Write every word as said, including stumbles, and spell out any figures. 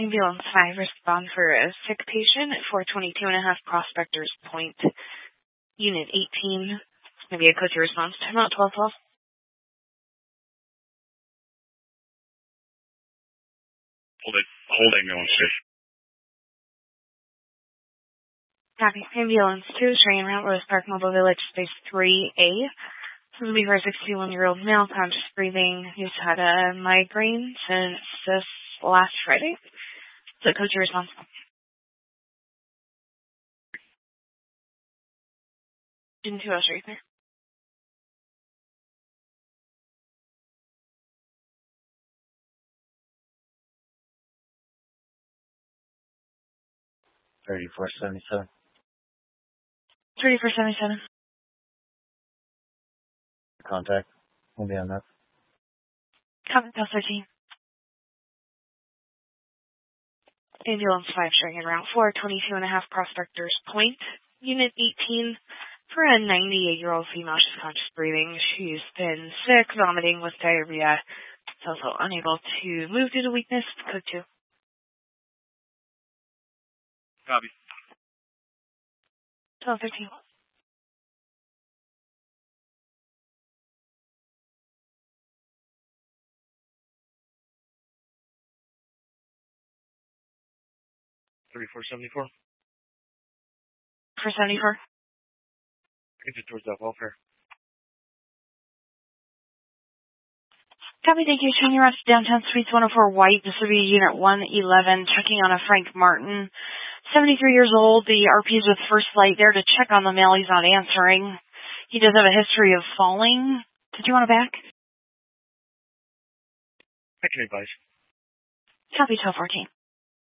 Ambulance five, respond for a sick patient at four twenty-two and a half Prospectors Point. Unit eighteen. It's going to be a code to response. Time out twelve twelve. Hold it. Hold ambulance two. Copy. Ambulance two, showing route Rose Park Mobile Village, space three A. This will be for a sixty-one-year-old male, conscious breathing, who's had a migraine since this last Friday. So code to response. Didn't two oh straight there. thirty-four seventy-seven. thirty-four seventy-seven. Contact. We'll be on that. Copy, thirteen. Ambulance five showing in route four twenty-two and a half Prospectors Point. Unit eighteen for a ninety-eight-year-old female. She's conscious breathing. She's been sick, vomiting with diarrhea. She's also unable to move due to weakness. Code two. Copy. twelve thirteen. thirty-four seventy-four. For seventy-four. Exit towards that welfare. Copy, thank you. Showing you route to downtown Suites one oh four White. This will be Unit one eleven, checking on a Frank Martin. seventy-three years old. The R P is with First Flight there to check on the mail. He's not answering. He does have a history of falling. Did you want to back? I can advise. Copy, twelve fourteen.